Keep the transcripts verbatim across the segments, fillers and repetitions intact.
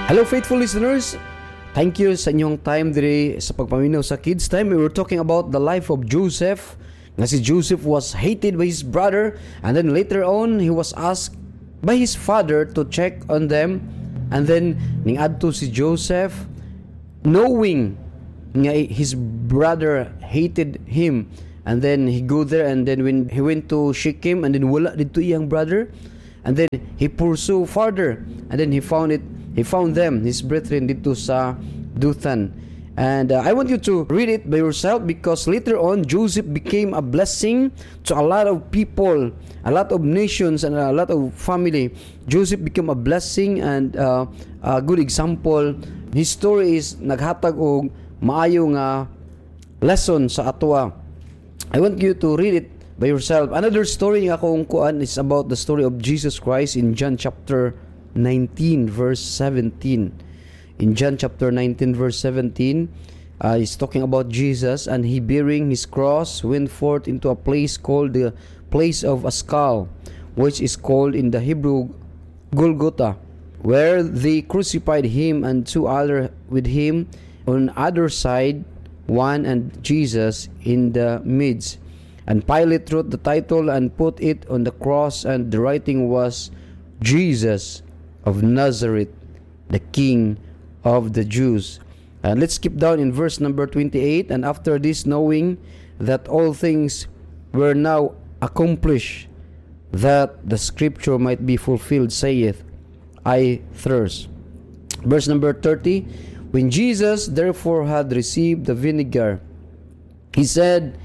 Hello faithful listeners, thank you sa inyong time diri sa pagpaminaw sa Kids Time. We were talking about the life of Joseph. Nga si Joseph was hated by his brother, and then later on he was asked by his father to check on them, and then ning adto si Joseph knowing nga his brother hated him, and then he go there, and then when he went to Shechem, and then wala dito iyang brother, and then he pursue further, and then he found it He found them, his brethren, dito sa Dothan. And uh, I want you to read it by yourself, because later on, Joseph became a blessing to a lot of people, a lot of nations, and a lot of family. Joseph became a blessing and uh, a good example. His story is naghatag og maayo nga lesson sa atwa. I want you to read it by yourself. Another story nga akong kuan is about the story of Jesus Christ in John chapter nineteen verse seventeen. In John chapter nineteen verse seventeen, uh, he's talking about Jesus, and he bearing his cross went forth into a place called the place of a skull, which is called in the Hebrew Golgotha, where they crucified him and two other with him on other side, one and Jesus in the midst. And Pilate wrote the title and put it on the cross, and the writing was Jesus of Nazareth, the King of the Jews. And let's skip down in verse number twenty-eight. And after this, knowing that all things were now accomplished, that the scripture might be fulfilled, saith, I thirst. Verse number thirty. When Jesus therefore had received the vinegar, he said,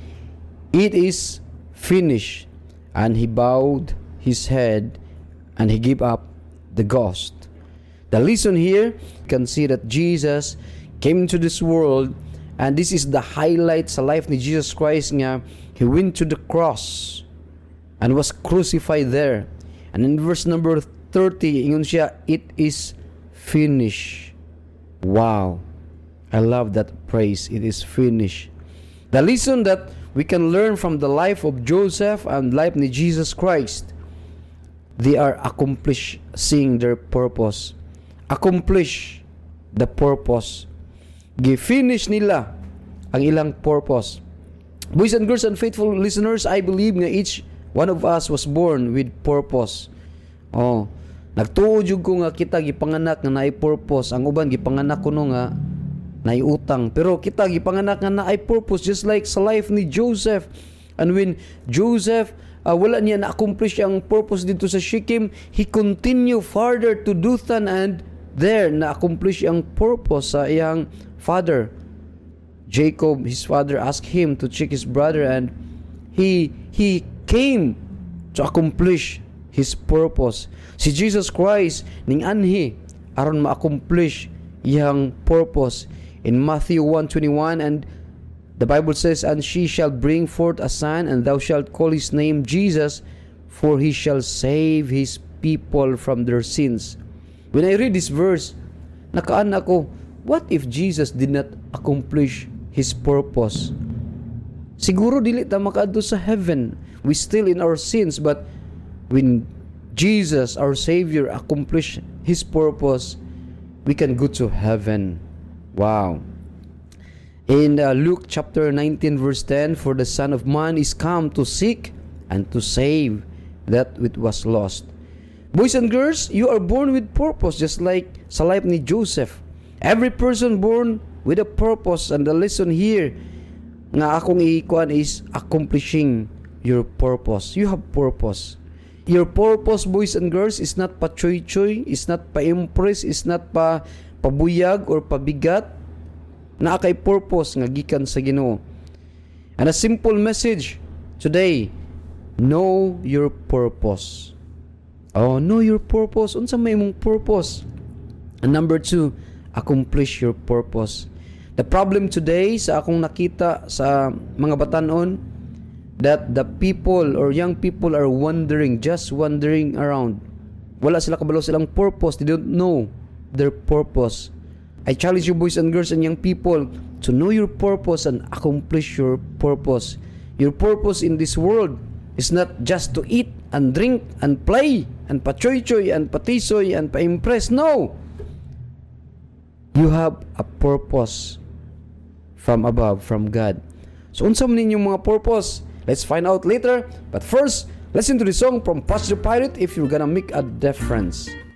It is finished. And he bowed his head, and he gave up the ghost. The lesson here, you can see that Jesus came into this world, and this is the highlight sa life ni Jesus Christ nga he went to the cross and was crucified there. And in verse number thirty, ingon siya, it is finished. Wow, I love that phrase, it is finished. The lesson that we can learn from the life of Joseph and life ni Jesus Christ, they are accomplishing their purpose. Accomplish the purpose. Gi-finish nila ang ilang purpose. Boys and girls and faithful listeners, I believe nga each one of us was born with purpose. Oh, nagtuo jud ko nga kita gipanganak nga naay purpose. Ang uban gipanganak kuno nga naay utang. Pero kita gipanganak nga naay purpose, just like sa life ni Joseph. And when Joseph Uh, wala niya na-accomplish ang purpose dito sa Shechem, he continue further to Dothan, and there na-accomplish ang purpose sa iyang father. Jacob, his father, asked him to check his brother, and he he came to accomplish his purpose. Si Jesus Christ ning anhi aron ma-accomplish iyang purpose. In Matthew one twenty-one, and the Bible says, And she shall bring forth a son, and thou shalt call his name Jesus, for he shall save his people from their sins. When I read this verse, nakaan ako, what if Jesus did not accomplish his purpose? Siguro dili ta makaadto sa heaven. We still in our sins, but when Jesus, our Savior, accomplished his purpose, we can go to heaven. Wow. In uh, Luke chapter nineteen verse ten, For the Son of Man is come to seek and to save that which was lost. Boys and girls, you are born with purpose, just like sa life ni Joseph. Every person born with a purpose, and the lesson here nga akong ikuan is accomplishing your purpose. You have purpose. Your purpose, boys and girls, is not pa choy-choy, is not pa impress, is not pa pabuyag or pabigat. Na kay purpose nga gikan sa Ginoo. And a simple message today, know your purpose. Oh, know your purpose. Unsa may imong purpose? And number two, accomplish your purpose. The problem today sa akong nakita sa mga batanon, that the people or young people are wandering, just wandering around. Wala sila kabalo silang purpose. They don't know their purpose. I challenge you, boys and girls and young people, to know your purpose and accomplish your purpose. Your purpose in this world is not just to eat and drink and play and pa-choy-choy and patisoy and pa-impress. No! You have a purpose from above, from God. So unsa man ninyong mga purpose? Let's find out later. But first, listen to the song from Pastor Pirate, If You're Gonna Make a Difference.